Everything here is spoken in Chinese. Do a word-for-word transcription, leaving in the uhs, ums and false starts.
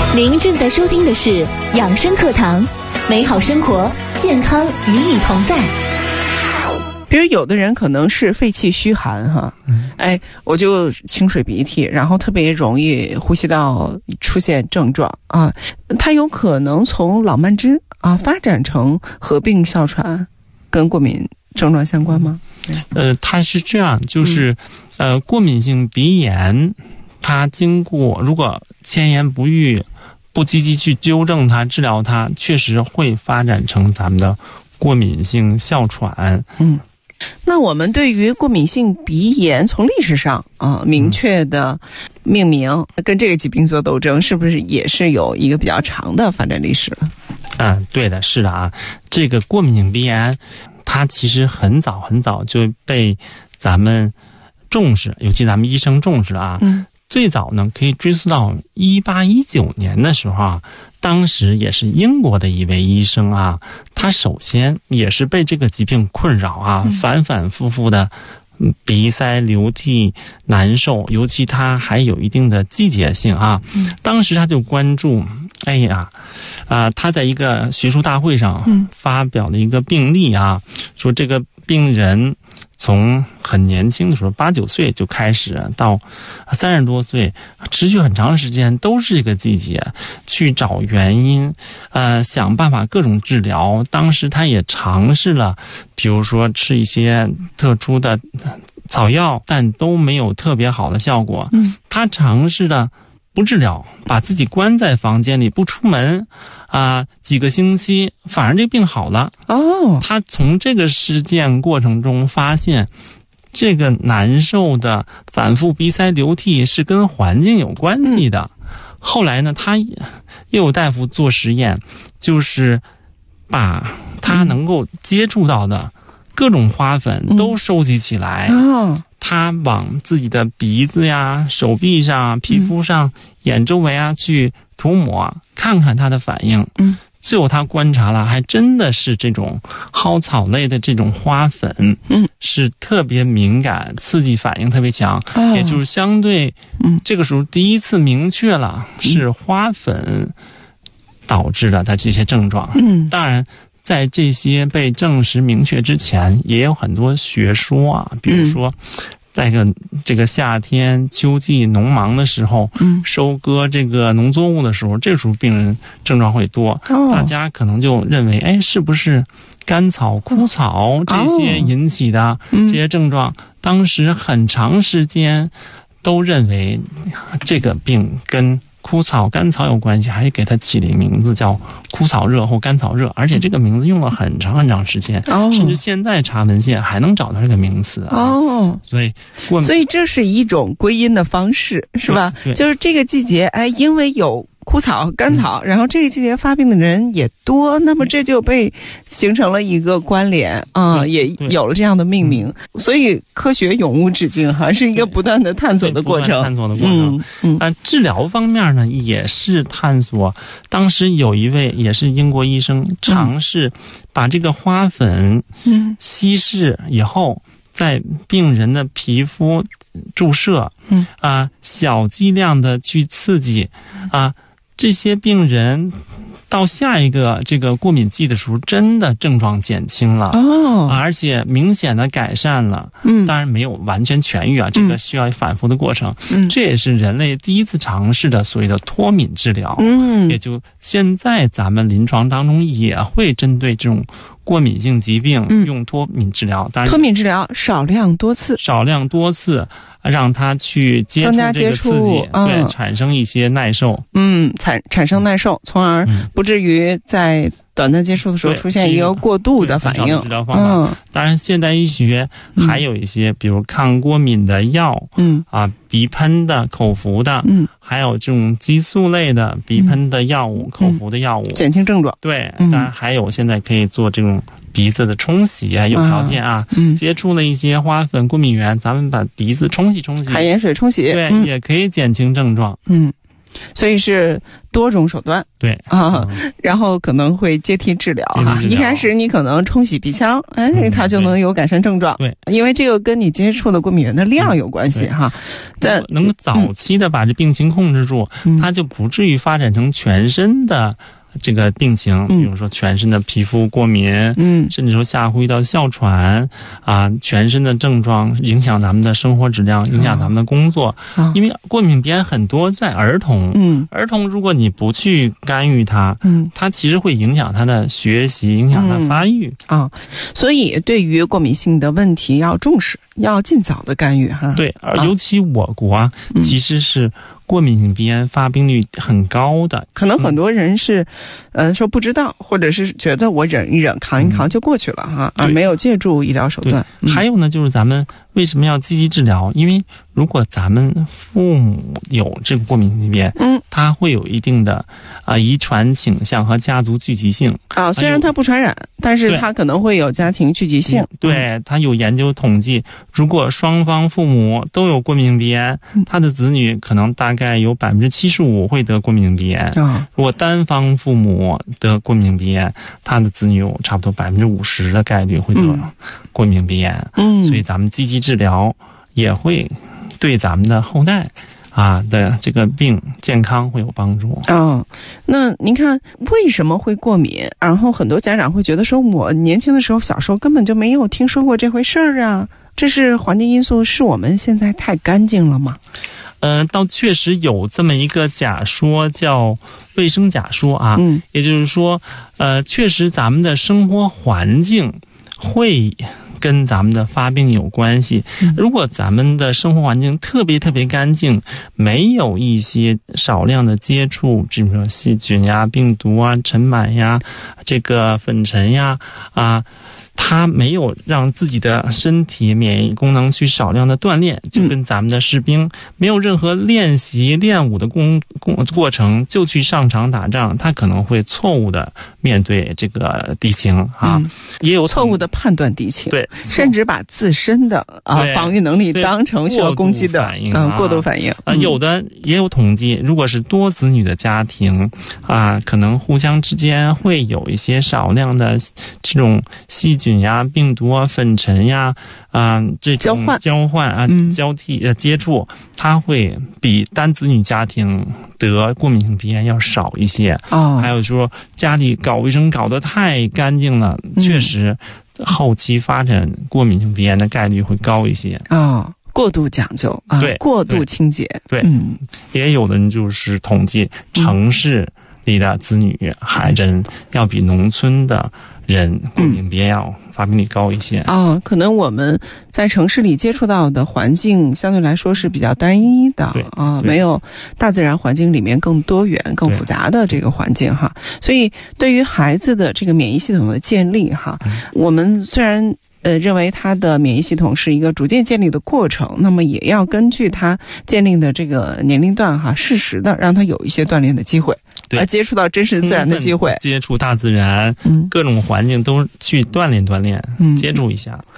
您正在收听的是养生课堂，美好生活，健康与你同在。 比如有的人可能是肺气虚寒哈，嗯、哎，我就清水鼻涕，然后特别容易呼吸道出现症状啊，它有可能从老慢支啊发展成合并哮喘，跟过敏症状相关吗？ 呃，它是这样，就是、嗯、呃，过敏性鼻炎，它经过如果千言不愈，不积极去纠正它、治疗它，确实会发展成咱们的过敏性哮喘。 嗯。那我们对于过敏性鼻炎从历史上啊、呃、明确的命名、嗯、跟这个疾病做斗争，是不是也是有一个比较长的发展历史了？ 嗯，对的，是的啊。这个过敏性鼻炎它其实很早很早就被咱们重视，尤其咱们医生重视啊。嗯，最早呢可以追溯到一八一九年的时候啊，当时也是英国的一位医生啊，他首先也是被这个疾病困扰啊，嗯、反反复复的鼻塞流涕难受，尤其他还有一定的季节性啊。嗯、当时他就关注，哎呀，啊、呃，他在一个学术大会上发表了一个病例啊，嗯、说这个病人从很年轻的时候，八九岁就开始，到三十多岁，持续很长时间都是这个季节，去找原因，呃，想办法各种治疗。当时他也尝试了，比如说吃一些特殊的草药，但都没有特别好的效果。嗯，他尝试了不治疗，把自己关在房间里不出门。啊、呃，几个星期，反而这病好了。哦，他从这个实践过程中发现，这个难受的反复鼻塞流涕是跟环境有关系的。嗯、后来呢，他又有大夫做实验，就是把他能够接触到的各种花粉都收集起来。嗯哦，他往自己的鼻子呀、手臂上、皮肤上、嗯、眼周围啊去涂抹，看看它的反应。嗯，最后他观察了，还真的是这种蒿草类的这种花粉，嗯，是特别敏感，刺激反应特别强。哦，也就是相对，嗯，这个时候第一次明确了是花粉导致了他这些症状。嗯，当然，在这些被证实明确之前，也有很多学说啊，比如说，在个这个夏天、秋季农忙的时候，嗯，收割这个农作物的时候，这时候病人症状会多，哦、大家可能就认为，哎，是不是甘草、枯草这些引起的这些症状？哦嗯、当时很长时间都认为这个病跟枯草、甘草有关系，还给它起了一个名字叫枯草热或甘草热，而且这个名字用了很长很长时间，哦、甚至现在查文献还能找到这个名词啊。哦，所以所以这是一种归因的方式，是吧？就是这个季节，哎，因为有枯草、甘草，嗯、然后这个季节发病的人也多，那么这就被形成了一个关联啊、嗯，也有了这样的命名。嗯、所以科学永无止境哈，是一个不断的探索的过程。 探索的过程。嗯嗯。啊，治疗方面呢，也是探索。当时有一位也是英国医生尝试把这个花粉嗯稀释以后，在病人的皮肤注射，嗯啊，小剂量的去刺激啊。这些病人到下一个这个过敏季的时候，真的症状减轻了哦，而且明显的改善了。嗯，当然没有完全痊愈啊，这个需要反复的过程。嗯，这也是人类第一次尝试的所谓的脱敏治疗。嗯，也就现在咱们临床当中也会针对这种过敏性疾病用脱敏治疗。当然， 脱敏治疗少量多次， 少量多次。让他去接触这个刺激，嗯、对，产生一些耐受， 嗯，产产生耐受，从而不至于在短暂接触的时候出现一个过度的反应。 治疗方法，嗯、当然现代医学还有一些，嗯、比如抗过敏的药，嗯啊，鼻喷的、口服的，嗯，还有这种激素类的鼻喷的药物、嗯、口服的药物， 减轻症状。 对，当然还有现在可以做这种鼻子的冲洗啊，有条件啊，啊嗯、接触了一些花粉过敏源，咱们把鼻子冲洗冲洗， 海盐水冲洗， 对，嗯、也可以减轻症状。 嗯， 所以是多种手段。 对啊、嗯，然后可能会接替治疗哈。一开始你可能冲洗鼻腔，哎，嗯、它就能有改善症状。 对， 因为这个跟你接触的过敏源的量有关系、嗯、哈。 在能早期的把这病情控制住，嗯、它就不至于发展成全身的这个病情，比如说全身的皮肤过敏，嗯，甚至说下呼吸道哮喘啊，全身的症状影响咱们的生活质量，影响咱们的工作。哦、因为过敏鼻炎很多在儿童，嗯，儿童如果你不去干预它，嗯，它其实会影响他的学习，影响他发育啊、嗯哦。所以对于过敏性的问题要重视，要尽早的干预哈。 对，而尤其我国啊，嗯、其实是过敏性鼻炎发病率很高的， 可能很多人是，嗯、呃，说不知道，或者是觉得我忍一忍、扛一扛就过去了哈，啊，没有借助医疗手段。 嗯、还有呢，就是咱们为什么要积极治疗？因为如果咱们父母有这个过敏性鼻炎，嗯，它会有一定的啊、呃、遗传倾向和家族聚集性啊。虽然它不传染，但是它可能会有家庭聚集性。 嗯、对，它有研究统计，如果双方父母都有过敏性鼻炎，他的子女可能大概大概有百分之七十五会得过敏性鼻炎。哦、如果单方父母得过敏性鼻炎，他的子女有差不多百分之五十的概率会得过敏性鼻炎。嗯，所以咱们积极治疗也会对咱们的后代啊的这个病健康会有帮助。 哦，那您看为什么会过敏？然后很多家长会觉得说，我年轻的时候小时候根本就没有听说过这回事儿啊，这是环境因素，是我们现在太干净了吗？ 嗯、呃，倒确实有这么一个假说，叫卫生假说啊。嗯，也就是说，呃，确实咱们的生活环境会跟咱们的发病有关系。嗯、如果咱们的生活环境特别特别干净，没有一些少量的接触，比如说细菌呀、病毒啊、尘螨呀、这个粉尘呀啊。他没有让自己的身体免疫功能去少量的锻炼，就跟咱们的士兵、嗯、没有任何练习练武的工工过程就去上场打仗，他可能会错误的面对这个敌情啊，嗯、也有错误的判断敌情， 对， 甚至把自身的啊防御能力当成需要攻击的嗯过度反应啊、嗯，有的也有统计，如果是多子女的家庭啊，可能互相之间会有一些少量的这种细菌呀、病毒啊、粉尘呀啊、呃，这种交换交换啊、嗯、交替呃接触，它会比单子女家庭得过敏性鼻炎要少一些。哦，还有说家里搞卫生搞得太干净了，嗯、确实后期发展过敏性鼻炎的概率会高一些。 哦，过度讲究啊， 对， 过度清洁， 对，嗯，也有的人就是统计城市里的子女还真要比农村的人过敏鼻炎要发病率高一些。 嗯、哦，可能我们在城市里接触到的环境相对来说是比较单一的啊，没有大自然环境里面更多元、更复杂的这个环境哈。所以对于孩子的这个免疫系统的建立哈，嗯、我们虽然呃，认为他的免疫系统是一个逐渐建立的过程，那么也要根据他建立的这个年龄段哈，适时的让他有一些锻炼的机会， 对， 接触到真实自然的机会， 接触大自然，嗯，各种环境都去锻炼锻炼，嗯，接触一下。